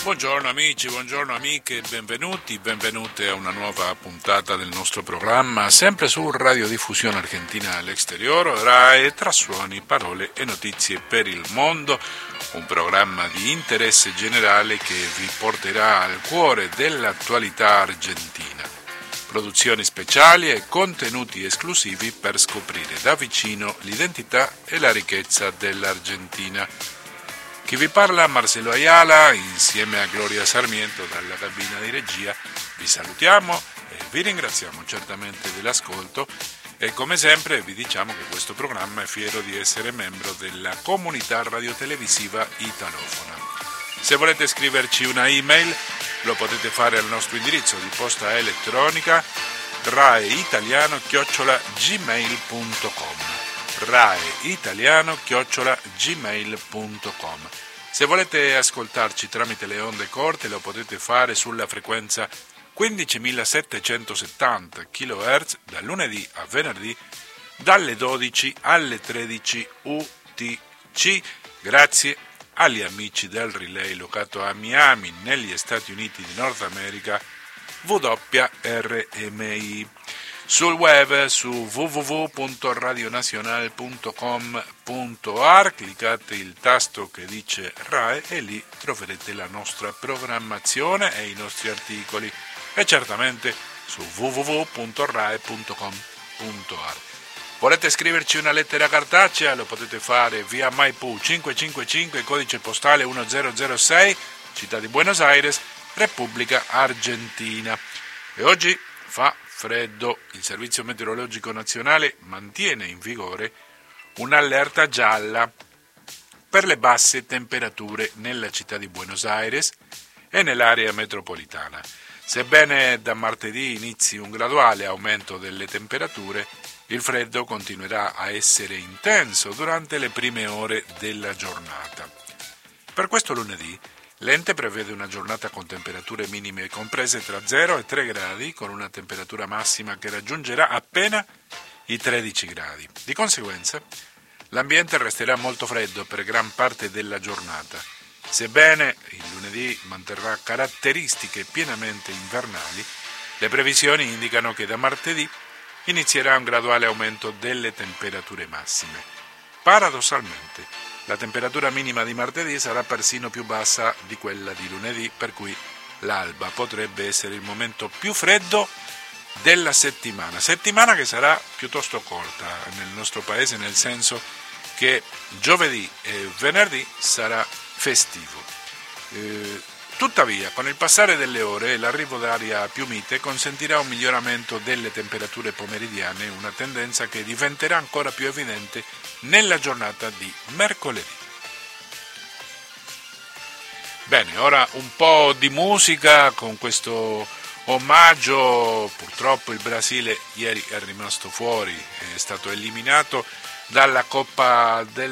Buongiorno amici, buongiorno amiche, benvenute a una nuova puntata del nostro programma, sempre su Radiodiffusione Argentina all'Exterior, RAE, tra suoni, parole e notizie per il mondo, un programma di interesse generale che vi porterà al cuore dell'attualità argentina. Produzioni speciali e contenuti esclusivi per scoprire da vicino l'identità e la ricchezza dell'Argentina. Chi vi parla, Marcelo Ayala, insieme a Gloria Sarmiento dalla cabina di regia, vi salutiamo e vi ringraziamo certamente dell'ascolto e come sempre vi diciamo che questo programma è fiero di essere membro della comunità radiotelevisiva italofona. Se volete scriverci una email lo potete fare al nostro indirizzo di posta elettronica raeitaliano@gmail.com raeitaliano@gmail.com. Se volete ascoltarci tramite le onde corte lo potete fare sulla frequenza 15.770 kHz dal lunedì a venerdì dalle 12 alle 13 UTC. Grazie agli amici del relay locato a Miami negli Stati Uniti di Nord America WRMI. Sul web su www.radionacional.com.ar cliccate il tasto che dice RAE e lì troverete la nostra programmazione e i nostri articoli e certamente su www.rae.com.ar. Volete scriverci una lettera cartacea? Lo potete fare via Maipú 555, codice postale 1006, città di Buenos Aires, Repubblica Argentina. E oggi fa freddo. Il Servizio Meteorologico Nazionale mantiene in vigore un'allerta gialla per le basse temperature nella città di Buenos Aires e nell'area metropolitana. Sebbene da martedì inizi un graduale aumento delle temperature, il freddo continuerà a essere intenso durante le prime ore della giornata. Per questo lunedì l'ente prevede una giornata con temperature minime comprese tra 0 e 3 gradi, con una temperatura massima che raggiungerà appena i 13 gradi. Di conseguenza, l'ambiente resterà molto freddo per gran parte della giornata. Sebbene il lunedì manterrà caratteristiche pienamente invernali, le previsioni indicano che da martedì inizierà un graduale aumento delle temperature massime. Paradossalmente, la temperatura minima di martedì sarà persino più bassa di quella di lunedì, per cui l'alba potrebbe essere il momento più freddo della settimana che sarà piuttosto corta nel nostro paese, nel senso che giovedì e venerdì sarà festivo. Tuttavia, con il passare delle ore, l'arrivo d'aria più mite consentirà un miglioramento delle temperature pomeridiane, una tendenza che diventerà ancora più evidente nella giornata di mercoledì. Bene, ora un po' di musica con questo omaggio. Purtroppo il Brasile ieri è rimasto fuori, è stato eliminato dalla Coppa del